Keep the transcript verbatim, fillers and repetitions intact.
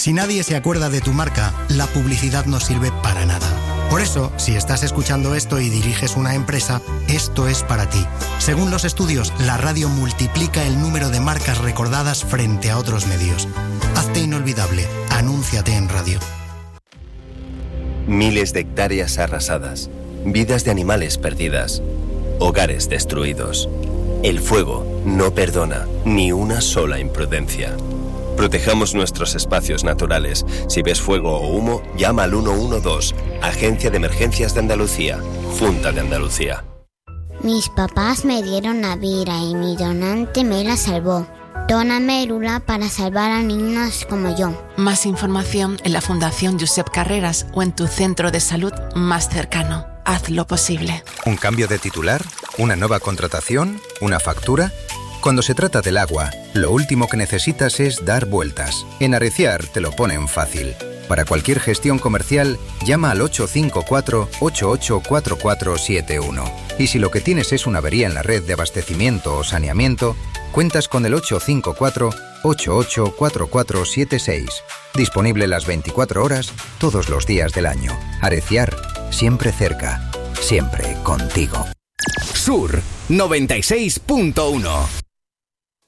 Si nadie se acuerda de tu marca, la publicidad no sirve para nada. Por eso, si estás escuchando esto y diriges una empresa, esto es para ti. Según los estudios, la radio multiplica el número de marcas recordadas frente a otros medios. Hazte inolvidable. Anúnciate en radio. Miles de hectáreas arrasadas, vidas de animales perdidas, hogares destruidos. El fuego no perdona ni una sola imprudencia. Protejamos nuestros espacios naturales. Si ves fuego o humo, llama al uno uno dos, Agencia de Emergencias de Andalucía, Junta de Andalucía. Mis papás me dieron a vida y mi donante me la salvó. Dona médula para salvar a niños como yo. Más información en la Fundación Josep Carreras o en tu centro de salud más cercano. Haz lo posible. ¿Un cambio de titular? ¿Una nueva contratación? ¿Una factura? Cuando se trata del agua, lo último que necesitas es dar vueltas. En Arreciar te lo ponen fácil. Para cualquier gestión comercial, llama al ocho cinco cuatro, ocho ocho cuatro cuatro siete uno. Y si lo que tienes es una avería en la red de abastecimiento o saneamiento, cuentas con el ocho cinco cuatro, ocho ocho cuatro cuatro siete seis. Disponible las veinticuatro horas, todos los días del año. Arreciar, siempre cerca, siempre contigo. Sur noventa y seis punto uno.